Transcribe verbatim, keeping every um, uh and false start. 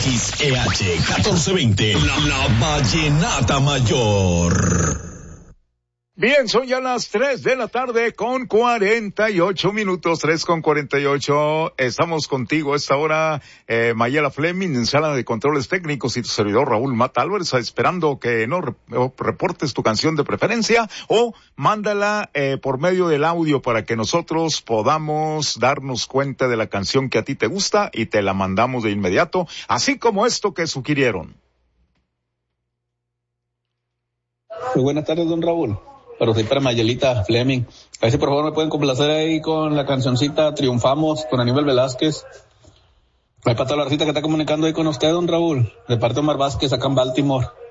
X E H catorce veinte, la, la Vallenata Mayor. Bien, son ya las tres de la tarde con cuarenta y ocho minutos, tres con cuarenta y ocho. Estamos contigo a esta hora, eh, Mayela Fleming, en sala de controles técnicos, y tu servidor Raúl Mata Álvarez, esperando que no reportes tu canción de preferencia o mándala eh, por medio del audio para que nosotros podamos darnos cuenta de la canción que a ti te gusta y te la mandamos de inmediato, así como esto que sugirieron. Muy buenas tardes, don Raúl. Pero soy para Mayelita Fleming. A ver si por favor me pueden complacer ahí con la cancioncita Triunfamos con Aníbal Velázquez. Hay para toda la recita que está comunicando ahí con usted, don Raúl, de parte de Omar Vázquez, acá en Baltimore.